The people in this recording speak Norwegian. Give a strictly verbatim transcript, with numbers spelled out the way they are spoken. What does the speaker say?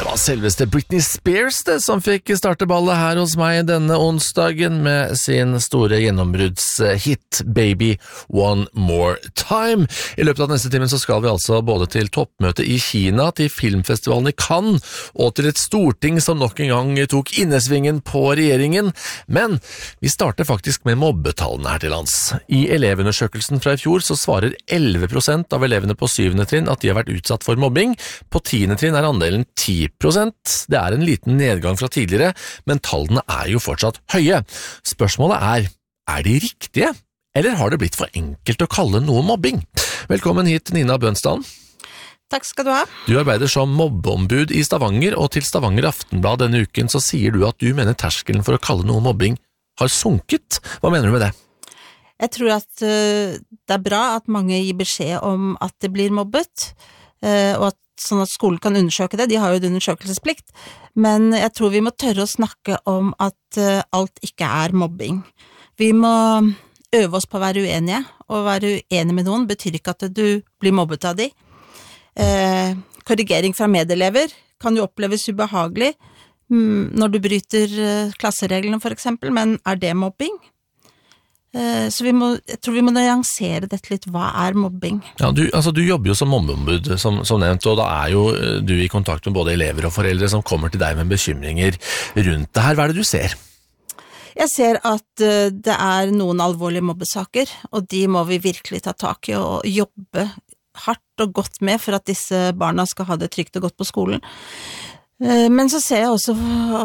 var selveste Britney Spears det som fikk starte ballet her hos meg denne onsdagen med sin store gjennombruddshit Baby One More Time. I løpet av neste timen så skal vi altså både til toppmøte i Kina, til filmfestivalen i Cannes og til et storting som nok en gang tok innesvingen på regjeringen. Men vi starter faktisk med mobbetallene her til lands. I elevundersøkelsen fra i fjor så svarer elleve prosent av elevene på syvende trinn at de har vært utsatt for mobbing. På tiende trinn er andelen ti prosent. Det er en liten nedgang fra tidligere, men tallene er jo fortsatt høye. Spørsmålet er, er de riktige? Eller har det blitt for enkelt å kalle noe mobbing? Velkommen hit, Nina Bønsdalen. Takk skal du ha. Du arbeider som mobbeombud i Stavanger, og til Stavanger Aftenblad denne uken så sier du at du mener terskelen for å kalle noe mobbing har sunket. Hva mener du med det? Jeg tror at uh, det er bra at mange gir beskjed om at det blir mobbet, uh, og at sånn at skolen kan undersøke det, de har jo et undersøkelsesplikt, men jeg tror vi må tørre å snakke om at uh, alt ikke er mobbing. Vi må øve oss på å være uenige, og være uenig med noen betyr ikke at du blir mobbet av de. Uh, korrigering fra medelever kan jo oppleves ubehagelig mm, når du bryter uh, klassereglene for eksempel, men er det mobbing? Så vi må, jeg tror vi må nyansere dette litt. Hva er mobbing? Ja, du, altså, du jobber jo som mobbeombud, som, som nevnt, og da er jo du i kontakt med både elever og foreldre som kommer til deg med bekymringer rundt det her. Hva er det du ser? Jeg ser at uh, det er noen alvorlige mobbesaker, og de må vi virkelig ta tak i og jobbe hardt og godt med for at disse barna skal ha det trygt og godt på skolen. Uh, men så ser jeg også